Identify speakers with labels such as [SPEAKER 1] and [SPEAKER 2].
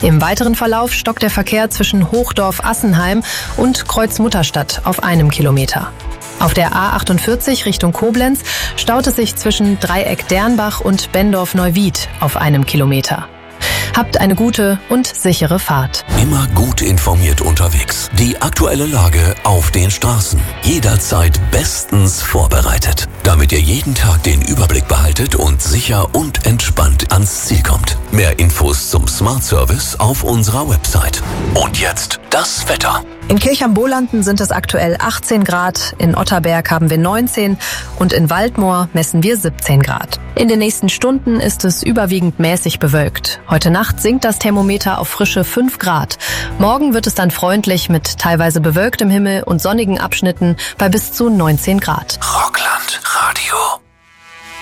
[SPEAKER 1] Im weiteren Verlauf stockt der Verkehr zwischen Hochdorf-Assenheim und Kreuz-Mutterstadt auf 1 Kilometer. Auf der A48 Richtung Koblenz staut es sich zwischen Dreieck-Dernbach und Bendorf-Neuwied auf 1 Kilometer. Habt eine gute und sichere Fahrt.
[SPEAKER 2] Immer gut informiert unterwegs. Die aktuelle Lage auf den Straßen. Jederzeit bestens vorbereitet. Damit ihr jeden Tag den Überblick behaltet und sicher und entspannt ans Ziel kommt. Mehr Infos zum Smart Service auf unserer Website. Und jetzt das Wetter.
[SPEAKER 1] In Kirchheim-Bolanden sind es aktuell 18 Grad, in Otterberg haben wir 19 und in Waldmoor messen wir 17 Grad. In den nächsten Stunden ist es überwiegend mäßig bewölkt. Heute Nacht sinkt das Thermometer auf frische 5 Grad. Morgen wird es dann freundlich mit teilweise bewölktem Himmel und sonnigen Abschnitten bei bis zu 19 Grad.
[SPEAKER 2] Rockland Radio.